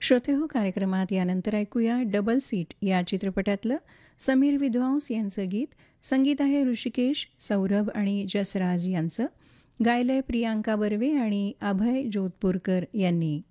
श्रोतेहो कार्यक्रमात यानंतर ऐकूया डबल सीट या चित्रपटातलं समीर विद्वांस यांचं गीत. संगीत आहे ऋषिकेश, सौरभ आणि जसराज यांचं. गायलंय प्रियांका बर्वे आणि अभय जोधपूरकर यांनी.